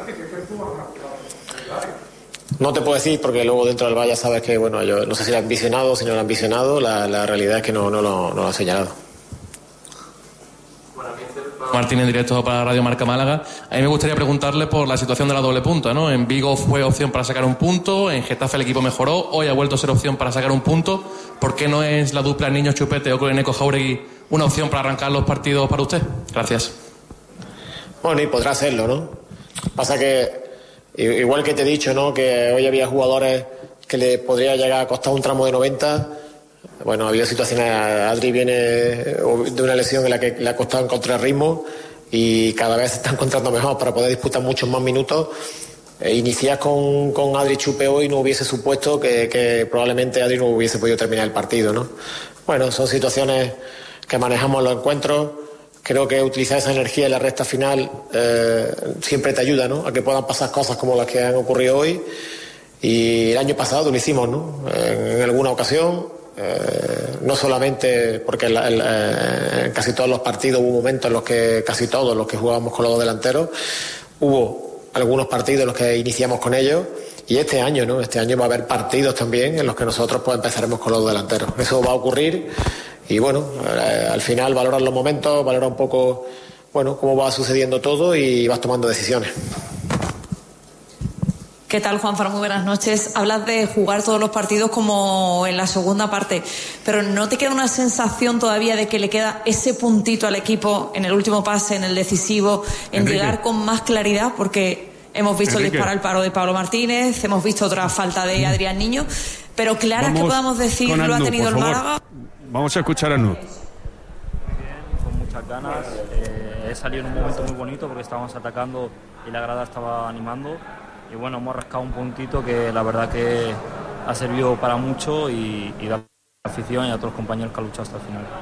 No te puedo decir porque luego dentro del Valle sabes que, bueno, yo no sé si lo han visionado o si no lo han visionado, la realidad es que no lo han señalado. Martín, en directo para Radio Marca Málaga. A mí me gustaría preguntarle por la situación de la doble punta, ¿no? En Vigo fue opción para sacar un punto, en Getafe el equipo mejoró, hoy ha vuelto a ser opción para sacar un punto. ¿Por qué no es la dupla Niño Chupete o Eneco Jauregui una opción para arrancar los partidos para usted? Gracias. Bueno, y podrá hacerlo, ¿no? Pasa que, igual que te he dicho, ¿no? Que hoy había jugadores que le podría llegar a costar un tramo de 90. Bueno, ha habido situaciones, Adri viene de una lesión en la que le ha costado encontrar ritmo y cada vez se está encontrando mejor para poder disputar muchos más minutos. Iniciar con Adri Chupe hoy no hubiese supuesto que probablemente Adri no hubiese podido terminar el partido, ¿no? Bueno, son situaciones que manejamos en los encuentros. Creo que utilizar esa energía en la recta final siempre te ayuda, ¿no? A que puedan pasar cosas como las que han ocurrido hoy. Y el año pasado lo hicimos, ¿no? En alguna ocasión. No solamente porque en casi todos los partidos hubo momentos en los que casi todos los que jugábamos con los dos delanteros, hubo algunos partidos en los que iniciamos con ellos, y este año, ¿no? Este año va a haber partidos también en los que nosotros pues empezaremos con los dos delanteros. Eso va a ocurrir y bueno, al final valorar los momentos, valorar un poco, bueno, cómo va sucediendo todo y vas tomando decisiones. ¿Qué tal, Juanfran? Muy buenas noches. Hablas de jugar todos los partidos como en la segunda parte, pero ¿no te queda una sensación todavía de que le queda ese puntito al equipo en el último pase, en el decisivo, en Enrique, llegar con más claridad? Porque hemos visto el disparo al paro de Pablo Martínez, hemos visto otra falta de Adrián Niño, pero claras que podamos decir lo ha tenido el Málaga. Vamos a escuchar a Arnau. Muy bien, con muchas ganas. He salido en un momento muy bonito porque estábamos atacando y la grada estaba animando. Y bueno, hemos rascado un puntito que la verdad que ha servido para mucho y da a la afición y a todos los compañeros que han luchado hasta el final.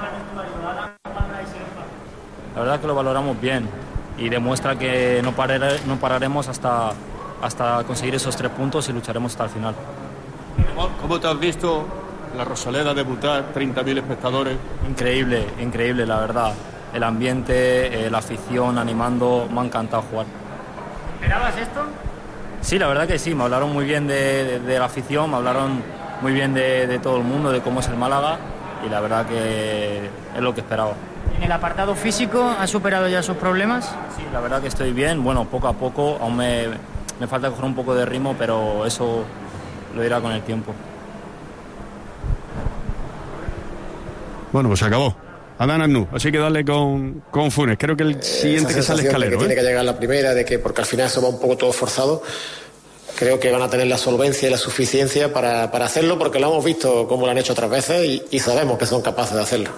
La verdad que lo valoramos bien y demuestra que no pararemos hasta conseguir esos 3 puntos y lucharemos hasta el final. ¿Cómo te has visto la Rosaleda debutar, 30.000 espectadores? Increíble, la verdad. El ambiente, la afición animando, me ha encantado jugar. ¿Esperabas esto? Sí, la verdad que sí, me hablaron muy bien de la afición, me hablaron muy bien de todo el mundo, de cómo es el Málaga, y la verdad que es lo que esperaba. ¿En el apartado físico has superado ya sus problemas? Sí, la verdad que estoy bien, bueno, poco a poco, aún me falta coger un poco de ritmo, pero eso lo irá con el tiempo. Bueno, pues se acabó. Adán Arnau, así que darle con Funes. Creo que el siguiente que sale Escalero. Que tiene que llegar la primera, de que porque al final eso va un poco todo forzado. Creo que van a tener la solvencia y la suficiencia para hacerlo, porque lo hemos visto como lo han hecho otras veces y sabemos que son capaces de hacerlo.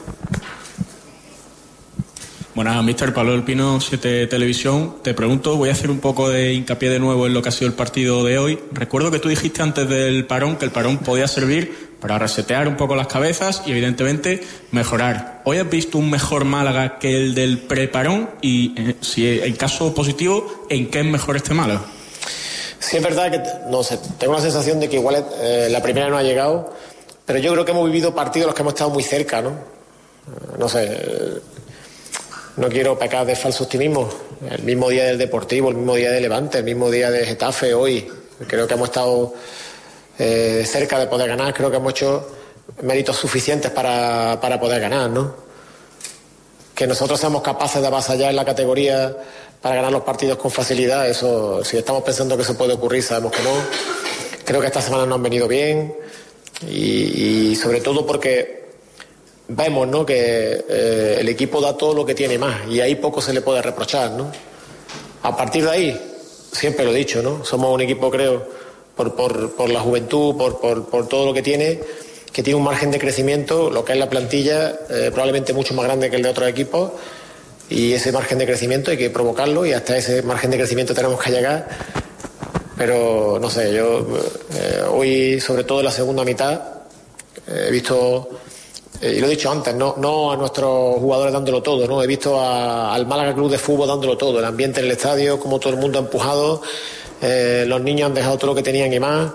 Buenas, Mr. Pablo del Pino, 7 Televisión. Te pregunto, voy a hacer un poco de hincapié de nuevo en lo que ha sido el partido de hoy. Recuerdo que tú dijiste antes del parón que el parón podía servir para resetear un poco las cabezas y evidentemente mejorar. ¿Hoy has visto un mejor Málaga que el del preparón? Y si en caso positivo, ¿en qué es mejor este Málaga? Sí, es verdad que, no sé, tengo la sensación de que igual la primera no ha llegado, pero yo creo que hemos vivido partidos en los que hemos estado muy cerca, ¿no? No sé, no quiero pecar de falso optimismo. El mismo día del Deportivo, el mismo día de Levante, el mismo día de Getafe, hoy. Creo que hemos estado cerca de poder ganar, creo que hemos hecho méritos suficientes para poder ganar, ¿no? Que nosotros seamos capaces de avasallar en la categoría para ganar los partidos con facilidad, eso, si estamos pensando que eso puede ocurrir, sabemos que no. Creo que esta semana nos han venido bien y sobre todo porque vemos, ¿no?, que el equipo da todo lo que tiene más y ahí poco se le puede reprochar, ¿no? A partir de ahí, siempre lo he dicho, ¿no? Somos un equipo, creo, por la juventud, por todo lo que tiene un margen de crecimiento, lo que es la plantilla, probablemente mucho más grande que el de otros equipos, y ese margen de crecimiento hay que provocarlo y hasta ese margen de crecimiento tenemos que llegar. Pero no sé, yo hoy, sobre todo en la segunda mitad, he visto, y lo he dicho antes, no a nuestros jugadores dándolo todo, ¿no? He visto al Málaga Club de Fútbol dándolo todo, el ambiente en el estadio, como todo el mundo ha empujado. Los niños han dejado todo lo que tenían y más.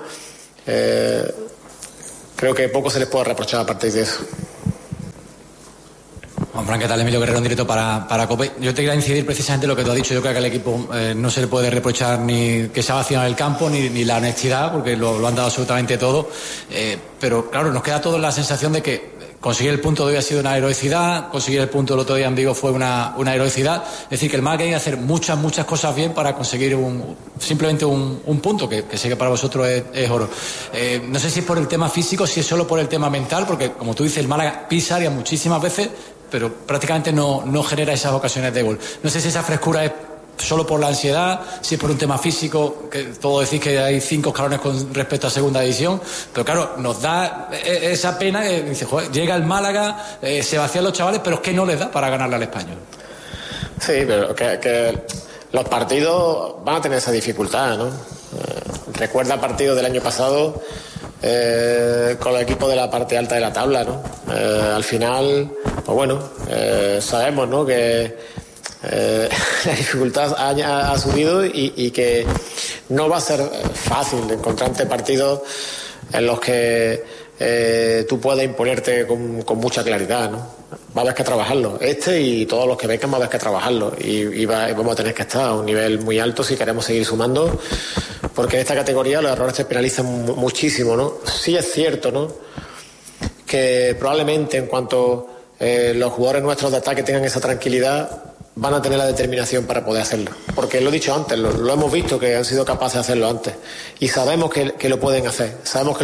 Creo que poco se les puede reprochar a partir de eso. Juan Fran, ¿qué tal? Emilio Guerrero en directo para COPE. Yo te quería incidir precisamente en lo que tú has dicho. Yo creo que al equipo no se le puede reprochar ni que se ha vaciado el campo ni la honestidad, porque lo han dado absolutamente todo. Pero claro, nos queda toda la sensación de que conseguir el punto de hoy ha sido una heroicidad, conseguir el punto del otro día en Vigo fue una heroicidad. Es decir, que el Málaga hay que hacer muchas cosas bien para conseguir simplemente un punto, que sé que para vosotros es oro. No sé si es por el tema físico, si es solo por el tema mental, porque como tú dices, el Málaga pisa área muchísimas veces, pero prácticamente no genera esas ocasiones de gol. No sé si esa frescura es solo por la ansiedad, si es por un tema físico, que todo decís que hay 5 escalones con respecto a segunda división, pero claro, nos da esa pena que dice, joder, llega el Málaga, se vacían los chavales, pero es que no les da para ganarle al Español. Sí, pero que los partidos van a tener esa dificultad, ¿no? Recuerda partidos del año pasado con el equipo de la parte alta de la tabla, ¿no? Al final, pues bueno, sabemos, ¿no?, que la dificultad ha subido y que no va a ser fácil encontrarte partidos en los que tú puedas imponerte con mucha claridad, ¿no? Va a haber que trabajarlo. Y todos los que vengan va a haber que trabajarlo y vamos a tener que estar a un nivel muy alto si queremos seguir sumando, porque en esta categoría los errores te penalizan muchísimo, ¿no? Sí es cierto, ¿no?, que probablemente en cuanto los jugadores nuestros de ataque tengan esa tranquilidad, van a tener la determinación para poder hacerlo, porque lo he dicho antes, lo hemos visto que han sido capaces de hacerlo antes y sabemos que lo pueden hacer,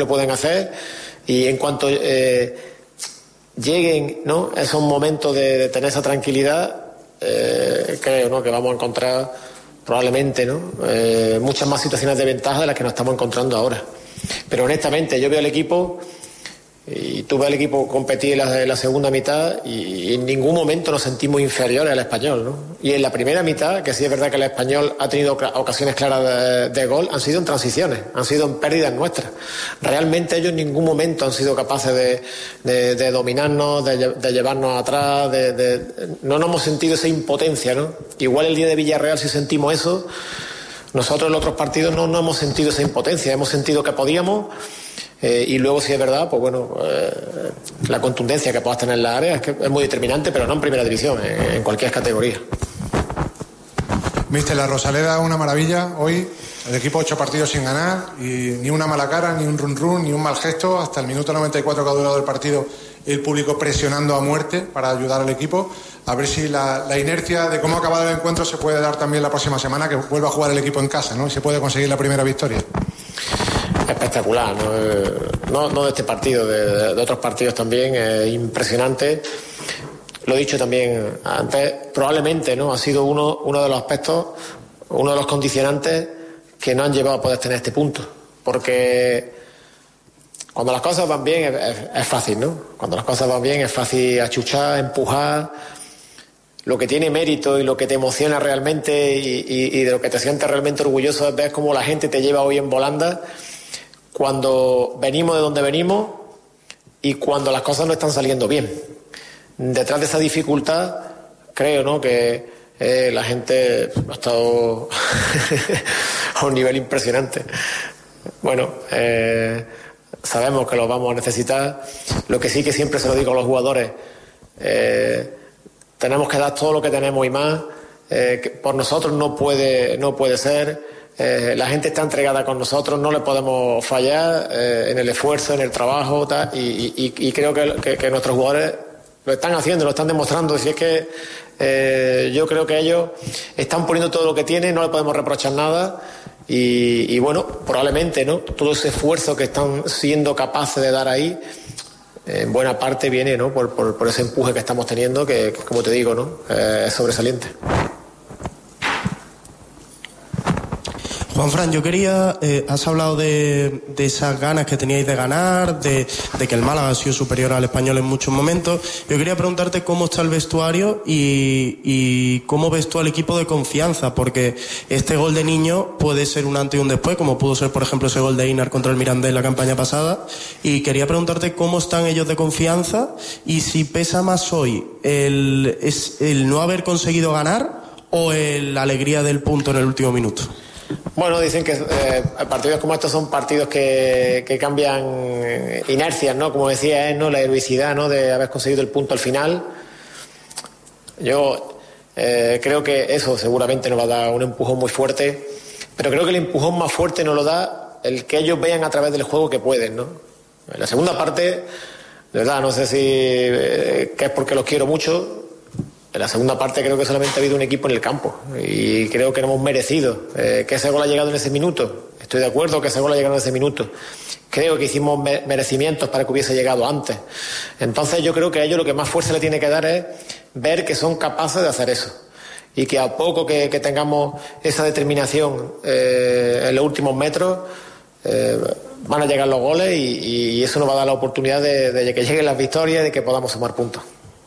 y en cuanto lleguen, ¿no?, esos momentos de tener esa tranquilidad, creo, ¿no?, que vamos a encontrar probablemente, ¿no?, muchas más situaciones de ventaja de las que nos estamos encontrando ahora. Pero honestamente yo veo al equipo y tuve al equipo competir en la segunda mitad y en ningún momento nos sentimos inferiores al Español, ¿no? Y en la primera mitad, que sí es verdad que el Español ha tenido ocasiones claras de gol, han sido en transiciones, han sido en pérdidas nuestras. Realmente ellos en ningún momento han sido capaces de dominarnos, de llevarnos atrás, no nos hemos sentido esa impotencia, ¿no? Igual el día de Villarreal sí sentimos eso, nosotros en los otros partidos no hemos sentido esa impotencia, hemos sentido que podíamos. Y luego, si es verdad, pues bueno, la contundencia que puedas tener en la área es muy determinante, pero no en primera división, en cualquier categoría. Mister, la Rosaleda, una maravilla. Hoy el equipo 8 partidos sin ganar y ni una mala cara, ni un run, ni un mal gesto. Hasta el minuto 94 que ha durado el partido, el público presionando a muerte para ayudar al equipo. A ver si la inercia de cómo ha acabado el encuentro se puede dar también la próxima semana, que vuelva a jugar el equipo en casa, ¿no? Y se puede conseguir la primera victoria. Espectacular, no de este partido, de otros partidos también, impresionante. Lo he dicho también antes, probablemente, ¿no?, ha sido uno de los aspectos, uno de los condicionantes que nos han llevado a poder tener este punto, porque cuando las cosas van bien es fácil, ¿no? Cuando las cosas van bien es fácil achuchar, empujar. Lo que tiene mérito y lo que te emociona realmente y de lo que te sientes realmente orgulloso es ver cómo la gente te lleva hoy en volanda cuando venimos de donde venimos y cuando las cosas no están saliendo bien. Detrás de esa dificultad, creo, ¿no?, que la gente ha estado a un nivel impresionante. Bueno, sabemos que lo vamos a necesitar. Lo que sí que siempre se lo digo a los jugadores, tenemos que dar todo lo que tenemos y más. Que por nosotros no puede ser. La gente está entregada con nosotros, no le podemos fallar en el esfuerzo, en el trabajo, tal, y creo que nuestros jugadores lo están haciendo, lo están demostrando. Si es que yo creo que ellos están poniendo todo lo que tienen, no le podemos reprochar nada. Y bueno, probablemente, ¿no?, todo ese esfuerzo que están siendo capaces de dar ahí, en buena parte viene, ¿no?, por ese empuje que estamos teniendo, que como te digo, ¿no?, es sobresaliente. Juan Fran, yo quería, has hablado de esas ganas que teníais de ganar, de que el Málaga ha sido superior al Español en muchos momentos. Yo quería preguntarte cómo está el vestuario y cómo ves tú al equipo de confianza, porque este gol de Niño puede ser un antes y un después, como pudo ser, por ejemplo, ese gol de Inar contra el Mirandés la campaña pasada. Y quería preguntarte cómo están ellos de confianza y si pesa más hoy el no haber conseguido ganar o la alegría del punto en el último minuto. Bueno, dicen que partidos como estos son partidos que cambian inercias, ¿no? Como decía él, ¿no?, la heroicidad, ¿no?, de haber conseguido el punto al final. Yo creo que eso seguramente nos va a dar un empujón muy fuerte, pero creo que el empujón más fuerte nos lo da el que ellos vean a través del juego que pueden, ¿no? En la segunda parte, de verdad, no sé si que es porque los quiero mucho. En la segunda parte creo que solamente ha habido un equipo en el campo y creo que no hemos merecido que ese gol ha llegado en ese minuto. Estoy de acuerdo que ese gol ha llegado en ese minuto. Creo que hicimos merecimientos para que hubiese llegado antes. Entonces yo creo que a ellos lo que más fuerza le tiene que dar es ver que son capaces de hacer eso y que a poco que tengamos esa determinación en los últimos metros van a llegar los goles y eso nos va a dar la oportunidad de que lleguen las victorias y de que podamos sumar puntos.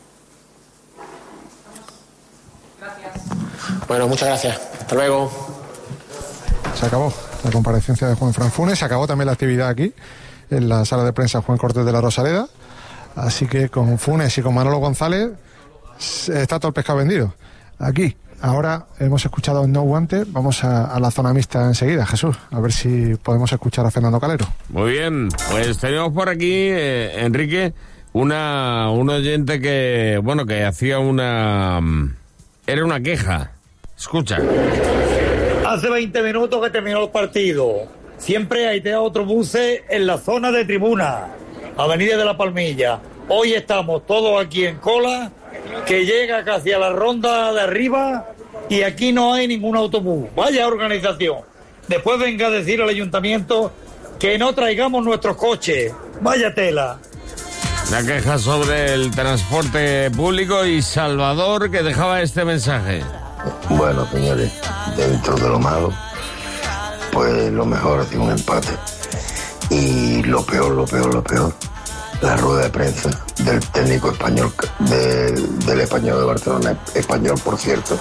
Bueno, muchas gracias. Hasta luego. Se acabó la comparecencia de Juan Fran Funes, se acabó también la actividad aquí en la sala de prensa Juan Cortés de la Rosaleda, así que con Funes y con Manolo González está todo el pescado vendido. Aquí, ahora hemos escuchado No Guante, vamos a la zona mixta enseguida, Jesús, a ver si podemos escuchar a Fernando Calero. Muy bien, pues tenemos por aquí, Enrique, un oyente que, bueno, que hacía era una queja. Escucha. Hace 20 minutos que terminó el partido. Siempre hay autobuses en la zona de tribuna, Avenida de la Palmilla. Hoy estamos todos aquí en cola, que llega casi a la ronda de arriba y aquí no hay ningún autobús. Vaya organización. Después venga a decir al ayuntamiento que no traigamos nuestros coches. Vaya tela. La queja sobre el transporte público y Salvador, que dejaba este mensaje. Bueno, señores, dentro de lo malo, pues lo mejor ha sido un empate. Y lo peor, la rueda de prensa del técnico español, del español de Barcelona, español por cierto,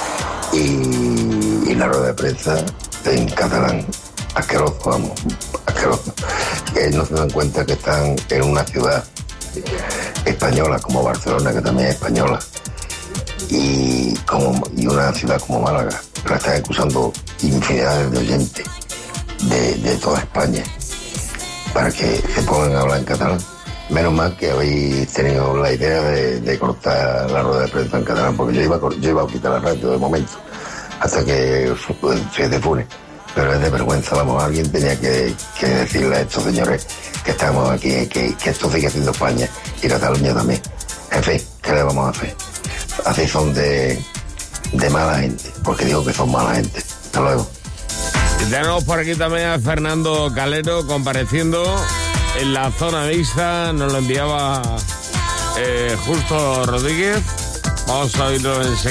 y la rueda de prensa en catalán, asqueroso, vamos, asqueroso. Que no se dan cuenta que están en una ciudad española como Barcelona, que también es española, y una ciudad como Málaga. La están acusando infinidades de oyentes de toda España para que se pongan a hablar en catalán. Menos mal que habéis tenido la idea de cortar la rueda de prensa en catalán, porque yo iba a quitar la radio de momento hasta que se defune. Pero es de vergüenza, vamos, alguien tenía que decirle a estos señores que estamos aquí, que esto sigue siendo España y Cataluña también. En fin, ¿qué le vamos a hacer? Así son de mala gente, porque digo que son mala gente. Hasta luego. Y tenemos por aquí también a Fernando Calero compareciendo en la zona mixta, nos lo enviaba Justo Rodríguez. Vamos a oírlo enseguida.